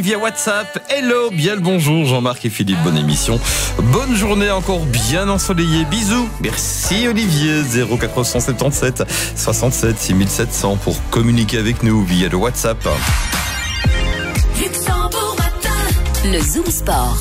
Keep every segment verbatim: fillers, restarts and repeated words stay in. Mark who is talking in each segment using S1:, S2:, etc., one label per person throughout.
S1: via WhatsApp. Hello, bien le bonjour Jean-Marc et Philippe, bonne émission. Bonne journée encore bien ensoleillée. Bisous. Merci Olivier. zéro quatre cent soixante-dix-sept soixante-sept six mille sept cents pour communiquer avec nous via le WhatsApp.
S2: Luxembourg matin. Le Zoom Sport.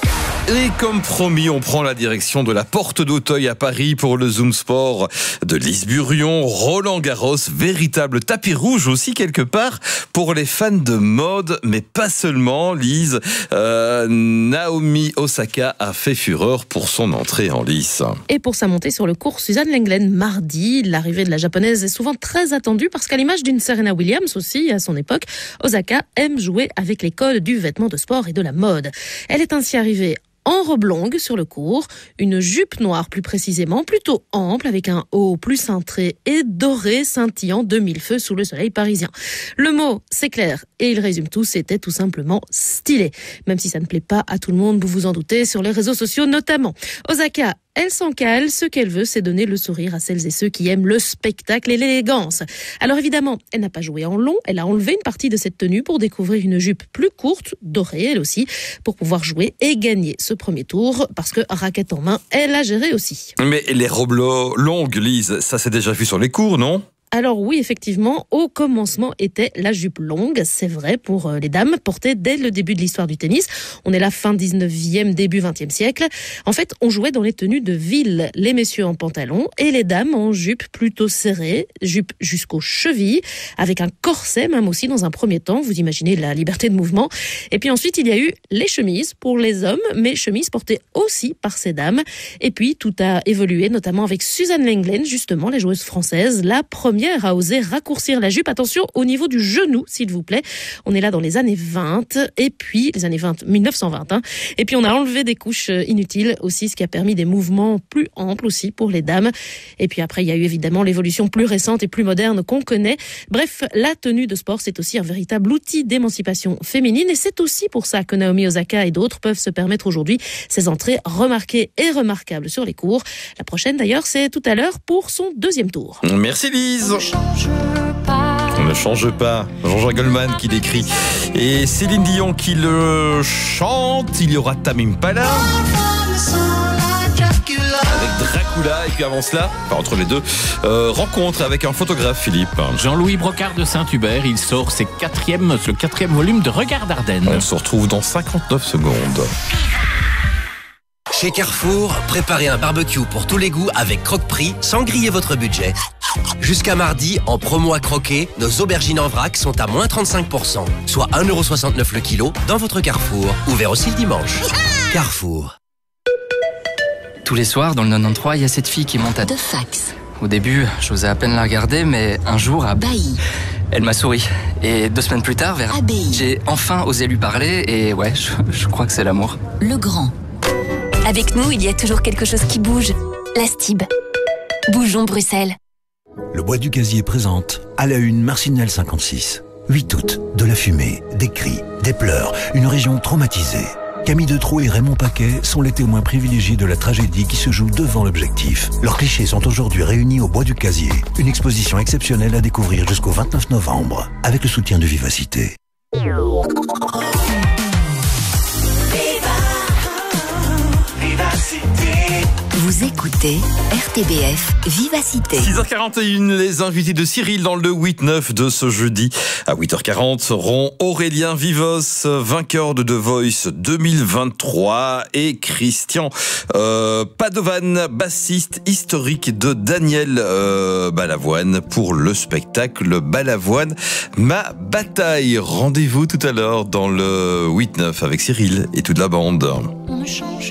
S1: Et comme promis, on prend la direction de la Porte d'Auteuil à Paris pour le Zoom Sport de Lise Burion, Roland Garros, véritable tapis rouge aussi quelque part pour les fans de mode, mais pas seulement. Lise, euh, Naomi Osaka a fait fureur pour son entrée en lice.
S3: Et pour sa montée sur le court Suzanne Lenglen mardi, l'arrivée de la japonaise est souvent très attendue parce qu'à l'image d'une Serena Williams aussi à son époque, Osaka aime jouer avec les codes du vêtement de sport et de la mode. Elle est ainsi arrivée en robe longue sur le court, une jupe noire plus précisément, plutôt ample avec un haut plus cintré et doré scintillant de mille feux sous le soleil parisien. Le mot, c'est clair, et il résume tout, c'était tout simplement stylé. Même si ça ne plaît pas à tout le monde, vous vous en doutez, sur les réseaux sociaux notamment. Osaka, elle s'en cale, ce qu'elle veut, c'est donner le sourire à celles et ceux qui aiment le spectacle et l'élégance. Alors évidemment, elle n'a pas joué en long, elle a enlevé une partie de cette tenue pour découvrir une jupe plus courte, dorée elle aussi, pour pouvoir jouer et gagner ce premier tour, parce que raquette en main, elle a géré aussi.
S1: Mais les robes longues, Lise, ça s'est déjà vu sur les cours, non ?
S3: Alors oui, effectivement, au commencement était la jupe longue, c'est vrai, pour les dames, portée dès le début de l'histoire du tennis. On est là fin dix-neuvième, début vingtième siècle. En fait, on jouait dans les tenues de ville, les messieurs en pantalon et les dames en jupe plutôt serrée, jupe jusqu'aux chevilles, avec un corset même aussi dans un premier temps, vous imaginez la liberté de mouvement. Et puis ensuite, il y a eu les chemises pour les hommes, mais chemises portées aussi par ces dames. Et puis, tout a évolué, notamment avec Suzanne Lenglen, justement, la joueuse française, la première à oser raccourcir la jupe. Attention au niveau du genou, s'il vous plaît. On est là dans les années vingt, et puis, les années vingt, mille neuf cent vingt, hein. Et puis on a enlevé des couches inutiles aussi, ce qui a permis des mouvements plus amples aussi pour les dames. Et puis après, il y a eu évidemment l'évolution plus récente et plus moderne qu'on connaît. Bref, la tenue de sport, c'est aussi un véritable outil d'émancipation féminine, et c'est aussi pour ça que Naomi Osaka et d'autres peuvent se permettre aujourd'hui ces entrées remarquées et remarquables sur les cours. La prochaine d'ailleurs, c'est tout à l'heure pour son deuxième tour.
S1: Merci Lise.
S2: On ne change pas.
S1: On ne change pas. Jean-Jacques Goldman qui l'écrit. Et Céline Dion qui le chante. Il y aura Tamim Pala avec Dracula. Et puis avant cela, enfin entre les deux, euh, rencontre avec un photographe, Philippe.
S4: Jean-Louis Brocard de Saint-Hubert. Il sort ses quatrième, le quatrième volume de Regard d'Ardennes.
S1: On se retrouve dans cinquante-neuf secondes.
S5: Chez Carrefour, préparez un barbecue pour tous les goûts avec Croque-Prix sans griller votre budget. Jusqu'à mardi, en promo à croquer, nos aubergines en vrac sont à moins trente-cinq pour cent, soit un euro soixante-neuf le kilo dans votre Carrefour. Ouvert aussi le dimanche. Carrefour.
S6: Tous les soirs, dans le quatre-vingt-treize, il y a cette fille qui monte à...
S2: De fax.
S6: Au début, j'osais à peine la regarder, mais un jour, à...
S2: Bailly.
S6: elle m'a souri. Et deux semaines plus tard, vers...
S2: Abbaye.
S6: j'ai enfin osé lui parler, et ouais, je, je crois que c'est l'amour.
S2: Le Grand. Avec nous, il y a toujours quelque chose qui bouge. La Stib. Bougeons Bruxelles.
S7: Le Bois du Gazier présente à la une Marcinelle cinquante-six. huit août, de la fumée, des cris, des pleurs, une région traumatisée. Camille Detraux et Raymond Paquet sont les témoins privilégiés de la tragédie qui se joue devant l'objectif. Leurs clichés sont aujourd'hui réunis au Bois du Gazier. Une exposition exceptionnelle à découvrir jusqu'au vingt-neuf novembre, avec le soutien de Vivacité.
S2: Vous écoutez R T B F Vivacité.
S1: six heures quarante et un, les invités de Cyril dans le huit neuf de ce jeudi. À huit heures quarante seront Aurélien Vivos, vainqueur de The Voice deux mille vingt-trois, et Christian euh, Padovan, bassiste historique de Daniel euh, Balavoine pour le spectacle Balavoine, ma bataille. Rendez-vous tout à l'heure dans le huit neuf avec Cyril et toute la bande.
S2: On ne change